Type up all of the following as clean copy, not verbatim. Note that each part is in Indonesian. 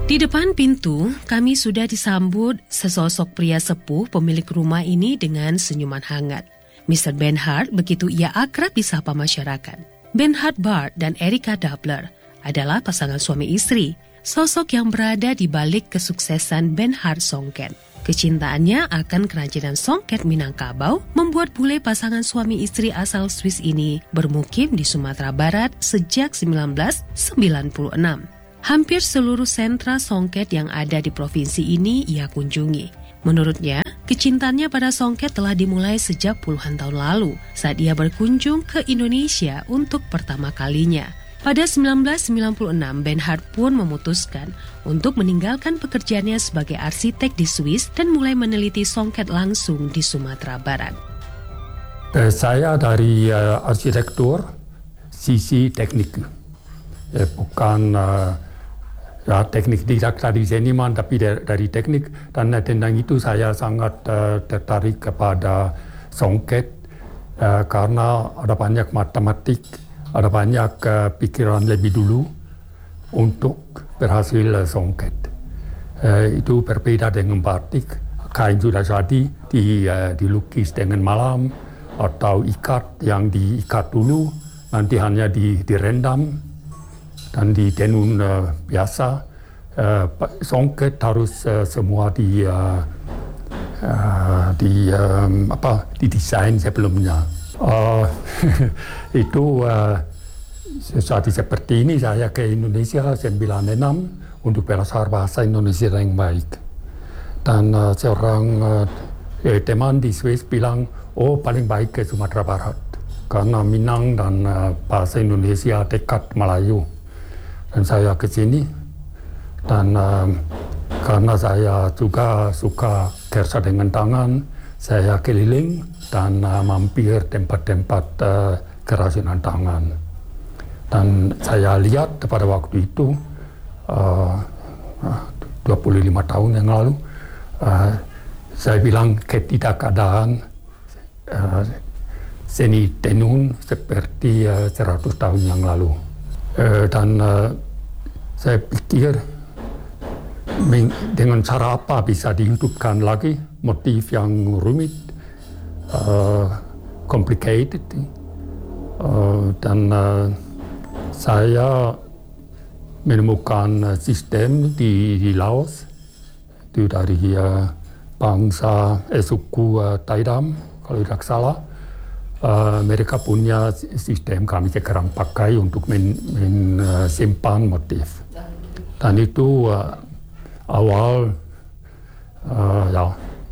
Di depan pintu, kami sudah disambut sesosok pria sepuh pemilik rumah ini dengan senyuman hangat. Mr. Benhart begitu ia akrab disapa masyarakat. Benhart Bart dan Erika Dabler adalah pasangan suami istri, sosok yang berada di balik kesuksesan Benhart Songket. Kecintaannya akan kerajinan songket Minangkabau membuat bule pasangan suami istri asal Swiss ini bermukim di Sumatera Barat sejak 1996. Hampir seluruh sentra songket yang ada di provinsi ini ia kunjungi. Menurutnya, kecintaannya pada songket telah dimulai sejak puluhan tahun lalu saat ia berkunjung ke Indonesia untuk pertama kalinya. Pada 1996, Benhart pun memutuskan untuk meninggalkan pekerjaannya sebagai arsitek di Swiss dan mulai meneliti songket langsung di Sumatera Barat. Saya dari arsitektur, sisi teknik. Bukan teknik tidak dari seniman, tapi dari teknik. Dan tentang itu saya sangat tertarik kepada songket karena ada banyak matematik, ada banyak pikiran lebih dulu untuk berhasil songket. Itu berbeda dengan batik. Kain sudah jadi, dilukis dengan malam, atau ikat yang diikat dulu, nanti hanya direndam dan ditenun biasa. Songket harus semua didesain sebelumnya. Itu sesuatu seperti ini saya ke Indonesia 96 untuk belajar bahasa Indonesia yang baik. Dan seorang teman di Swiss bilang, paling baik ke Sumatera Barat karena Minang dan bahasa Indonesia dekat Melayu. Dan saya ke sini dan karena saya juga suka kerja dengan tangan, saya keliling dan mampir tempat-tempat kerajinan tangan. Dan saya lihat pada waktu itu 25 tahun yang lalu, saya bilang ketidakadaan seni tenun seperti 100 tahun yang lalu. Dan saya pikir dengan cara apa bisa dihidupkan lagi motif yang rumit, complicated, dan saya menemukan sistem di Laos itu dari bangsa suku Taidam kalau tidak salah. Mereka punya sistem kami sekarang pakai untuk simpan motif. Dan itu awal ya.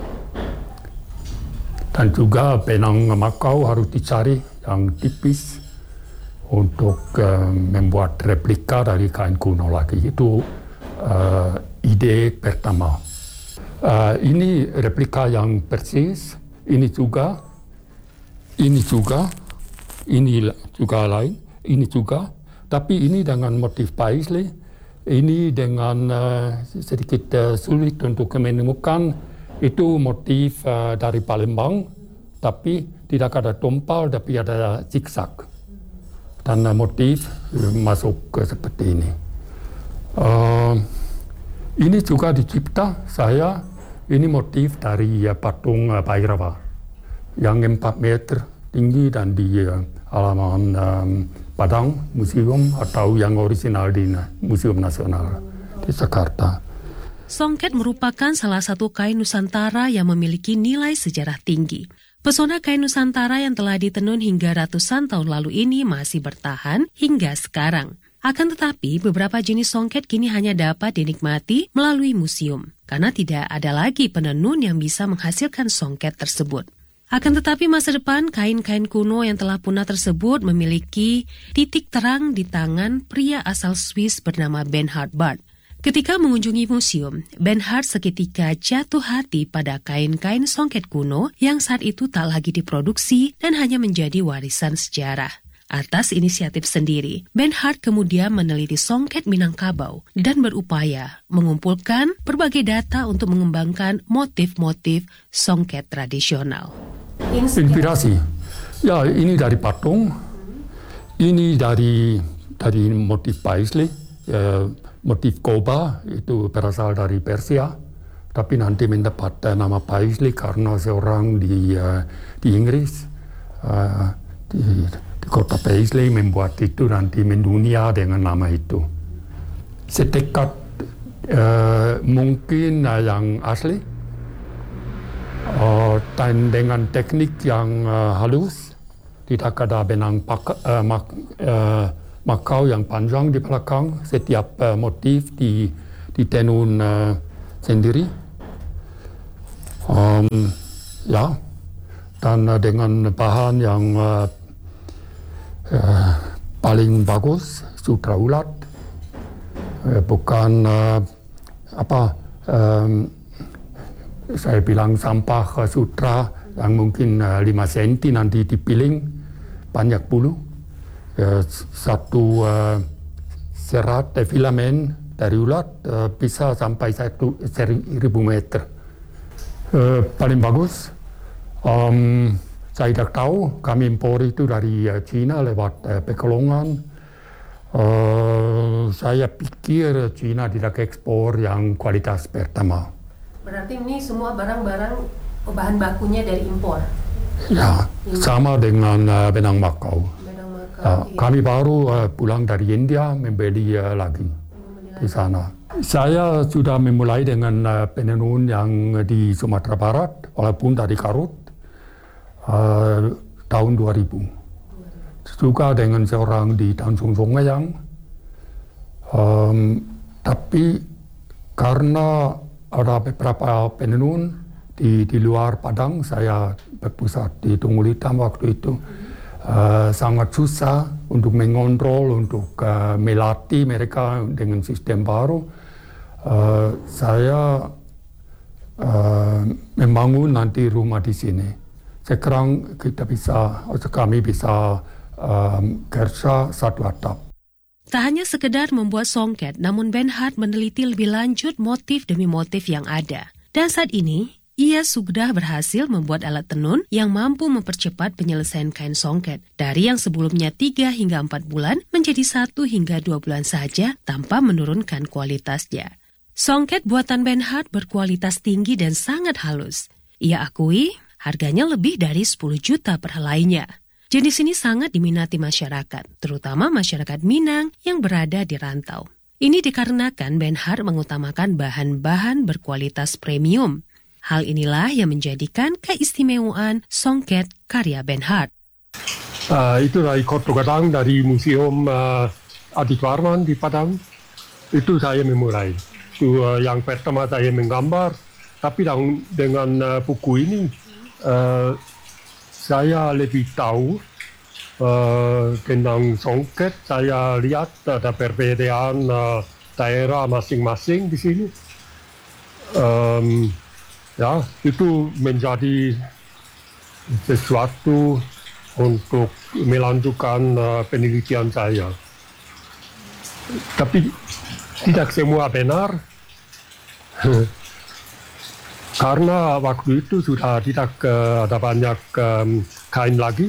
Dan juga benang makau harus dicari yang tipis untuk membuat replika dari kain kuno lagi. Itu ide pertama. Ini replika yang persis, ini juga lain, ini juga. Tapi ini dengan motif paisley, ini dengan sedikit sulit untuk menemukan. Itu motif dari Palembang, tapi tidak ada tompal, tapi ada zigzag. Dan motif masuk seperti ini. Ini juga dicipta ini motif dari patung Bhairava yang 4 meter tinggi dan di halaman Padang Museum atau yang original di Museum Nasional di Jakarta. Songket merupakan salah satu kain Nusantara yang memiliki nilai sejarah tinggi. Pesona kain Nusantara yang telah ditenun hingga ratusan tahun lalu ini masih bertahan hingga sekarang. Akan tetapi, beberapa jenis songket kini hanya dapat dinikmati melalui museum, karena tidak ada lagi penenun yang bisa menghasilkan songket tersebut. Akan tetapi masa depan kain-kain kuno yang telah punah tersebut memiliki titik terang di tangan pria asal Swiss bernama Benhart Bart. Ketika mengunjungi museum, Benhart seketika jatuh hati pada kain-kain songket kuno yang saat itu tak lagi diproduksi dan hanya menjadi warisan sejarah. Atas inisiatif sendiri, Benhart kemudian meneliti songket Minangkabau dan berupaya mengumpulkan berbagai data untuk mengembangkan motif-motif songket tradisional. Inspirasi, ya ini dari patung, ini dari motif paisley, motif koba itu berasal dari Persia, tapi nanti mendapat nama Paisley karena seorang di Inggris di kota Paisley membuat itu nanti mendunia dengan nama itu. Sedekat mungkin yang asli, dan dengan teknik yang halus, tidak ada benang makau yang panjang di belakang. Setiap motif ditenun sendiri. Dan dengan bahan yang paling bagus, sutra ulat, bukan saya bilang sampah sutra yang mungkin 5 cm nanti dipiling banyak bulu. Satu serat filamen dari ulat bisa sampai 1.000 meter. Paling bagus. Saya tidak tahu, kami impor itu dari China lewat Pekalongan. Saya pikir China tidak ekspor yang kualitas pertama. Berarti ini semua barang-barang bahan bakunya dari impor? Ya, sama dengan benang makau. Iya. Kami baru pulang dari India membeli lagi di sana. Saya sudah memulai dengan penenun yang di Sumatera Barat, walaupun dari Garut, tahun 2000. Juga dengan seorang di Tanjung Songmayang. Tapi karena ada beberapa penenun di luar Padang, saya berpusat di Tunggul Hitam waktu itu. Sangat susah untuk mengontrol, untuk melatih mereka dengan sistem baru. Saya membangun nanti rumah di sini. Sekarang kami bisa kerja satu atap. Tak hanya sekedar membuat songket, namun Benhart meneliti lebih lanjut motif demi motif yang ada. Dan saat ini, ia sudah berhasil membuat alat tenun yang mampu mempercepat penyelesaian kain songket. Dari yang sebelumnya 3 hingga 4 bulan, menjadi 1 hingga 2 bulan saja tanpa menurunkan kualitasnya. Songket buatan Benhart berkualitas tinggi dan sangat halus. Ia akui, harganya lebih dari 10 juta per helainya. Jenis ini sangat diminati masyarakat, terutama masyarakat Minang yang berada di rantau. Ini dikarenakan Benhart mengutamakan bahan-bahan berkualitas premium. Hal inilah yang menjadikan keistimewaan songket karya Benhart. Itu dari Koto Gadang, dari Museum Adik Warman di Padang. Itu saya memulai. Itu yang pertama saya menggambar, tapi dengan buku ini saya lebih tahu tentang songket. Saya lihat ada perbedaan daerah masing-masing di sini. Itu menjadi sesuatu untuk melanjutkan penelitian saya. Tapi tidak semua benar. Karena waktu itu sudah tidak ada banyak kain lagi.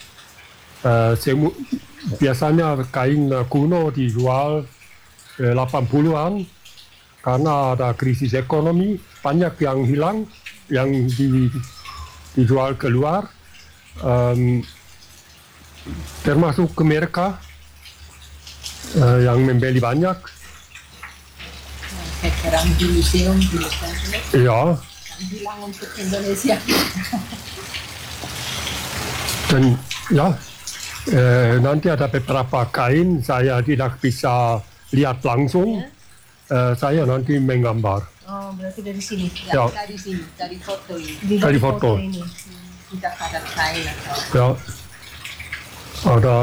Biasanya kain kuno dijual 80-an. Karena ada krisis ekonomi, banyak yang hilang, yang dijual keluar. Termasuk ke mereka yang membeli banyak. Sekarang di museum Iya. bilang untuk Indonesia. Dan nanti ada beberapa kain saya tidak bisa lihat langsung. Saya nanti menggambar. Oh, berarti dari sini? Ya. Dari sini, dari foto ini. Dari foto. Ini. Tidak ada kain atau... Ya. Ada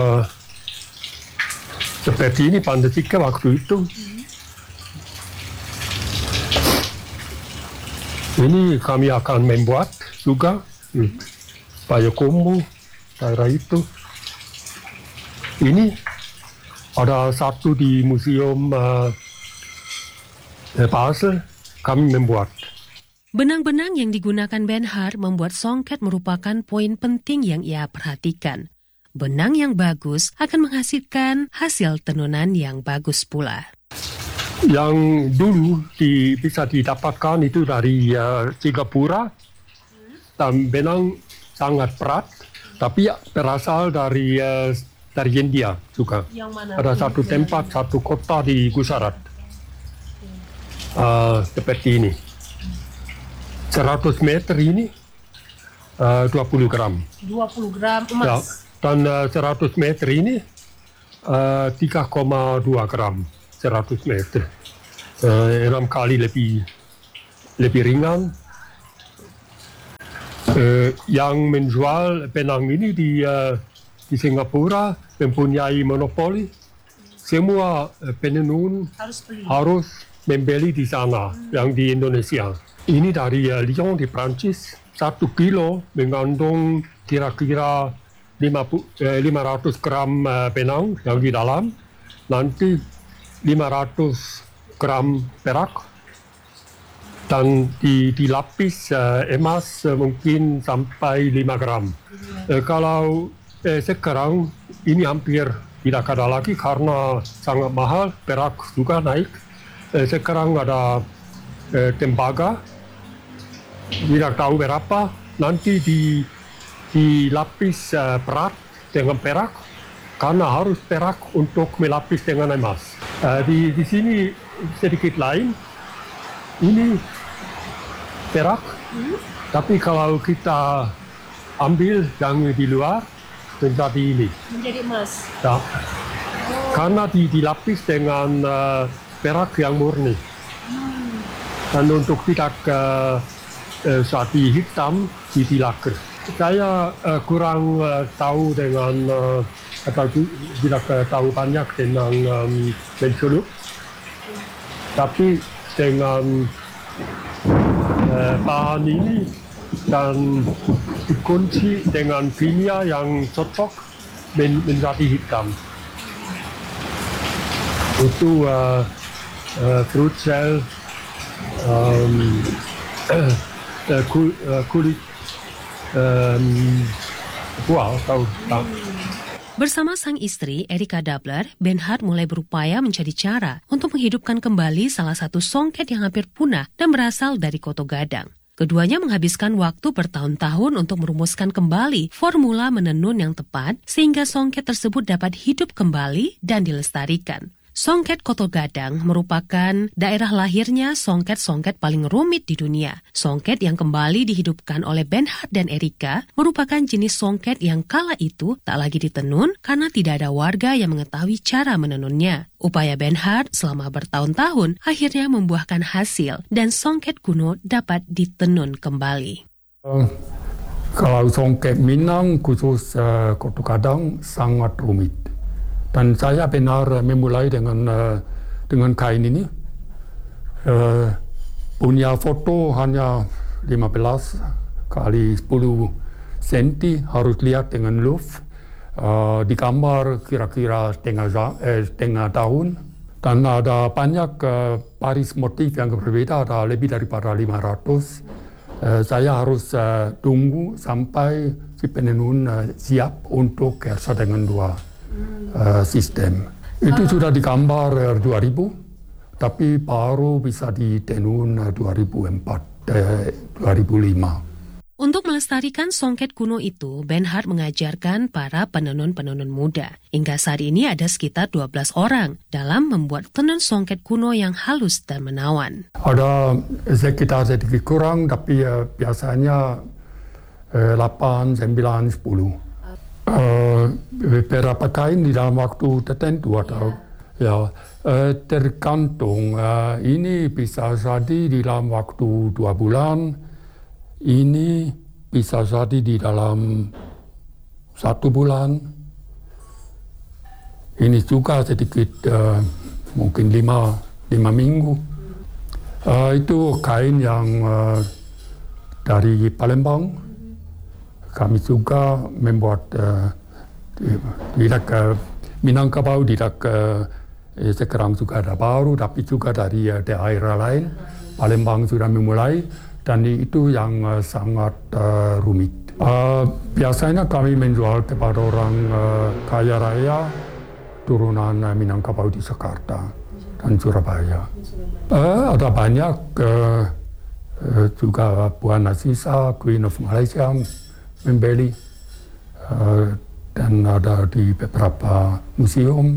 seperti ini Pandasika waktu itu. Ini kami akan membuat juga Payakumbuh, daerah itu. Ini ada satu di Museum Basel, kami membuat. Benang-benang yang digunakan Benhart membuat songket merupakan poin penting yang ia perhatikan. Benang yang bagus akan menghasilkan hasil tenunan yang bagus pula. Yang dulu bisa didapatkan itu dari Singapura, dan benang sangat berat, tapi berasal dari India juga. Yang mana? Ada satu tempat, satu kota di Gujarat, seperti ini. 100 meter ini 20 gram. 20 gram Ya, emas. dan 100 meter ini 3,2 gram 100 meter. 6 kali lebih ringan. Yang menjual benang ini di Singapura mempunyai monopoli. Semua penenun harus membeli di sana, yang di Indonesia. Ini dari Lyon di Prancis. 1 kilo mengandung kira-kira 500 gram benang yang di dalam. Nanti 500 gram perak. Dan dilapis emas mungkin sampai 5 gram. Kalau sekarang ini hampir tidak ada lagi karena sangat mahal, perak juga naik. Sekarang ada tembaga, tidak tahu berapa, nanti dilapis berat dengan perak, karena harus perak untuk melapis dengan emas. Di sini sedikit lain, ini perak, tapi kalau kita ambil yang di luar, menjadi ini. Menjadi emas. Ya. Karena dilapis dengan perak yang murni. Dan untuk tidak jadi hitam, dilaker. Saya kurang tahu dengan, atau tidak tahu banyak tentang mencelup. Tapi dengan bahan ini dan dikunci dengan kimia yang cocok menjadi hitam. Itu fruit shell, kulit buah atau Bersama sang istri, Erika Dabler, Benhart mulai berupaya mencari cara untuk menghidupkan kembali salah satu songket yang hampir punah dan berasal dari Koto Gadang. Keduanya menghabiskan waktu bertahun-tahun untuk merumuskan kembali formula menenun yang tepat sehingga songket tersebut dapat hidup kembali dan dilestarikan. Songket Koto Gadang merupakan daerah lahirnya songket-songket paling rumit di dunia. Songket yang kembali dihidupkan oleh Benhart dan Erika merupakan jenis songket yang kala itu tak lagi ditenun karena tidak ada warga yang mengetahui cara menenunnya. Upaya Benhart selama bertahun-tahun akhirnya membuahkan hasil dan songket kuno dapat ditenun kembali. Kalau songket Minang khusus Koto Gadang sangat rumit. Dan saya benar memulai dengan kain ini. Punya foto hanya 15 kali 10 cm, harus lihat dengan luv. Digambar kira-kira setengah tahun. Dan ada banyak baris motif yang berbeda, ada lebih daripada 500. Saya harus tunggu sampai si penenun siap untuk kerja dengan dua sistem. Itu sudah digambar 2000, tapi baru bisa ditenun 2004, 2005. Untuk melestarikan songket kuno itu, Benhart mengajarkan para penenun-penenun muda. Hingga saat ini ada sekitar 12 orang dalam membuat tenun songket kuno yang halus dan menawan. Ada sekitar sedikit kurang, tapi biasanya 8, 9, 10. Berapa kain di dalam waktu tertentu atau tergantung. Ini bisa jadi di dalam waktu 2 bulan, ini bisa jadi di dalam 1 bulan, ini juga sedikit mungkin 5 minggu. Itu kain yang dari Palembang. Kami juga membuat Minangkabau tidak sekarang juga ada baru, tapi juga dari daerah lain. Palembang sudah memulai, dan itu yang sangat rumit. Biasanya kami menjual kepada orang kaya raya turunan Minangkabau di Jakarta. dan Surabaya. Ada banyak juga Puan Aziza, Queen of Malaysia membeli, dan ada di beberapa museum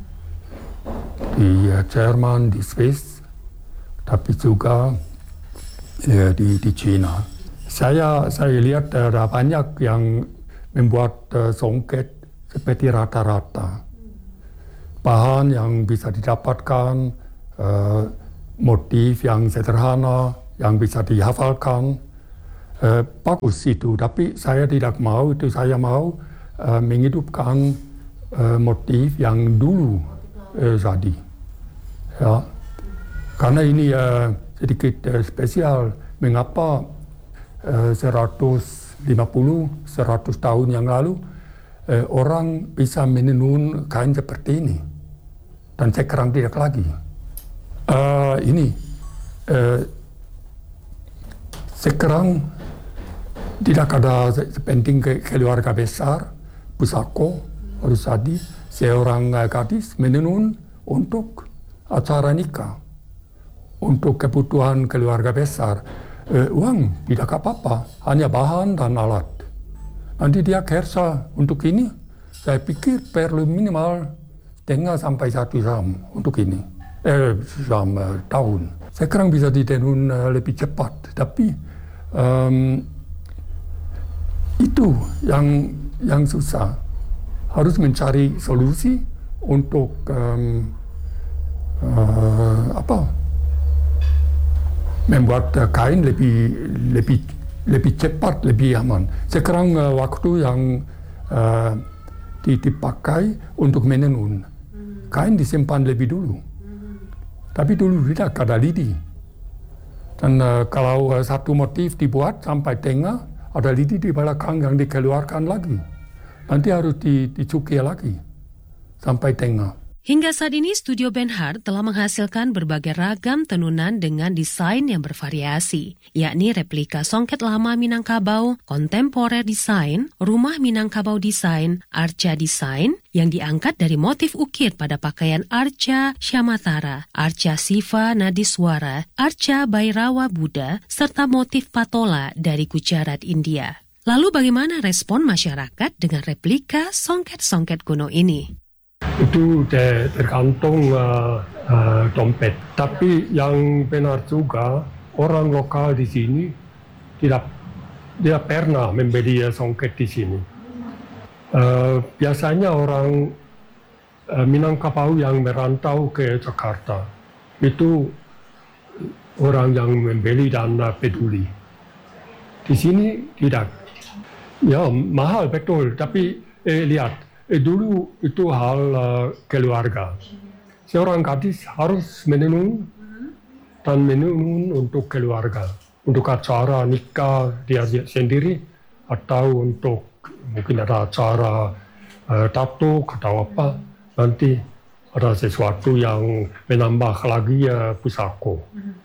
di Jerman, di Swiss, tapi juga di China. Saya lihat ada banyak yang membuat songket seperti rata-rata. Bahan yang bisa didapatkan, motif yang sederhana, yang bisa dihafalkan, bagus itu. Tapi saya tidak mau itu, saya mau menghidupkan motif yang dulu jadi. Ya. Karena ini sedikit spesial. Mengapa 150-100 tahun yang lalu orang bisa menenun kain seperti ini, dan sekarang tidak lagi. Sekarang tidak ada sepenting keluarga besar, pusako harus jadi seorang gadis menenun untuk acara nikah, untuk kebutuhan keluarga besar. Uang tidak apa-apa, hanya bahan dan alat. Nanti dia kerja untuk ini, saya pikir perlu minimal 0,5 sampai 1 jam untuk ini. Tahun. Sekarang bisa ditenun lebih cepat, tapi itu yang susah. Harus mencari solusi untuk membuat kain lebih cepat, lebih aman. Sekarang waktu yang dipakai untuk menenun, kain disimpan lebih dulu. Tapi dulu tidak ada lidi. Dan kalau satu motif dibuat sampai tengah, ada lidi di belakang yang dikeluarkan lagi. Nanti harus dicukir lagi sampai tengah. Hingga saat ini, Studio Benhart telah menghasilkan berbagai ragam tenunan dengan desain yang bervariasi, yakni replika songket lama Minangkabau, kontemporer desain, rumah Minangkabau desain, arca desain, yang diangkat dari motif ukir pada pakaian arca Syamatara, arca Siva Nadiswara, arca Bhairawa Buddha, serta motif patola dari Gujarat, India. Lalu bagaimana respon masyarakat dengan replika songket-songket kuno ini? Itu tergantung dompet. Tapi yang benar juga, orang lokal di sini tidak pernah membeli songket di sini. Biasanya orang Minangkabau yang merantau ke Jakarta, itu orang yang membeli dan peduli. Di sini tidak. Ya, mahal betul, tapi lihat. Dulu itu hal keluarga. Seorang gadis harus menenun dan menenun untuk keluarga. Untuk acara nikah dia sendiri, atau untuk mungkin ada acara tato atau apa. Nanti ada sesuatu yang menambah lagi pusako.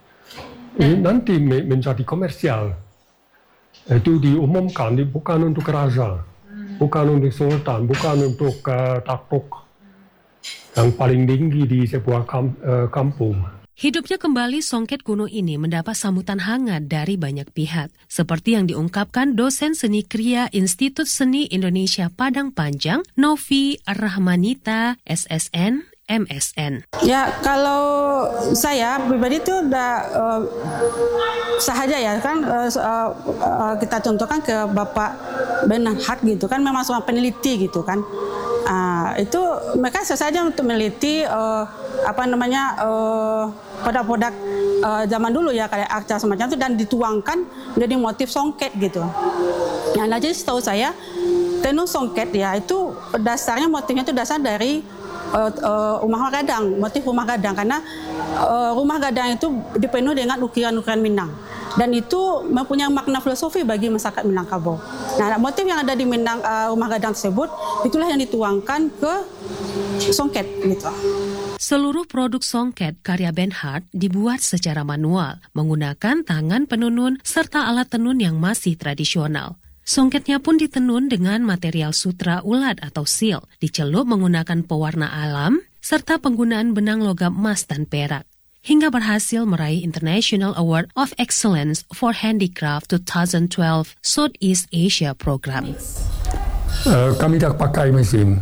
Nanti menjadi komersial. Itu diumumkan, bukan untuk raja. Bukan untuk sultan, bukan untuk takluk yang paling tinggi di sebuah kampung. Hidupnya kembali songket kuno ini mendapat sambutan hangat dari banyak pihak, seperti yang diungkapkan dosen seni kriya Institut Seni Indonesia Padang Panjang, Novi Rahmanita, SSN, MSN. Ya, kalau saya pribadi itu udah sahaja ya kan, kita contohkan ke Bapak Benhart gitu kan, memang seorang peneliti gitu kan. Itu mereka saja untuk meneliti produk-produk zaman dulu ya, kayak arca semacam itu, dan dituangkan menjadi motif songket gitu. Nah, jadi setahu saya tenun songket ya itu dasarnya, motifnya itu dasar dari rumah gadang, motif rumah gadang, karena rumah gadang itu dipenuhi dengan ukiran-ukiran Minang, dan itu mempunyai makna filosofi bagi masyarakat Minangkabau. Nah, motif yang ada di rumah gadang tersebut itulah yang dituangkan ke songket gitu. Seluruh produk songket karya Benhart dibuat secara manual, menggunakan tangan penenun serta alat tenun yang masih tradisional. Songketnya pun ditenun dengan material sutra ulat atau sil, dicelup menggunakan pewarna alam, serta penggunaan benang logam emas dan perak, hingga berhasil meraih International Award of Excellence for Handicraft 2012 Southeast Asia Program. Kami dah pakai mesin.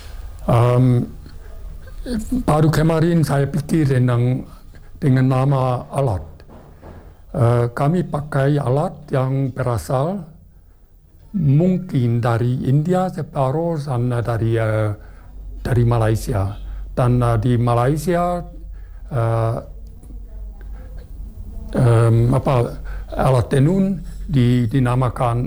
Baru kemarin saya pikir dengan nama alat. Kami pakai alat yang berasal mungkin dari India separuh dan dari Malaysia. Dan di Malaysia alat tenun dinamakan